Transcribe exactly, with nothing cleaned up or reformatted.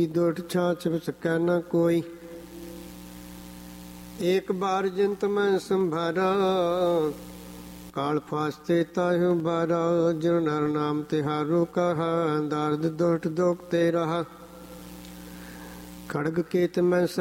ਦੁਠ ਛਾਛ ਸਕੈ ਨ ਕੋਈ। ਏਕ ਬਾਰ ਜਿੰਤ ਮੈਂ ਸੰਭਾਰਾ, ਕਾਲ ਫਾਸਤੇ ਤਾਹਿ ਬਾਰਾ। ਜਿਨ ਨਰ ਨਾਮ ਤਿਹਾਰੂ ਕਹਾ, ਦਰਦ ਦੁਠ ਦੁਖ ਤੇ ਰਹਾ। ਖੜਗ ਕੇਤ ਮੈਂ